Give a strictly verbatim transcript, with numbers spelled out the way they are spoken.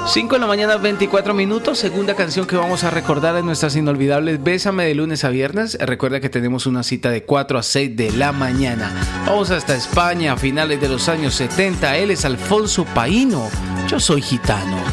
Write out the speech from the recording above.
cinco de la mañana, veinticuatro minutos. Segunda canción que vamos a recordar en nuestras inolvidables Bésame de lunes a viernes. Recuerda que tenemos una cita de cuatro a seis de la mañana. Vamos hasta España a finales de los años setenta. Él es Alfonso Paíno. Yo soy gitano.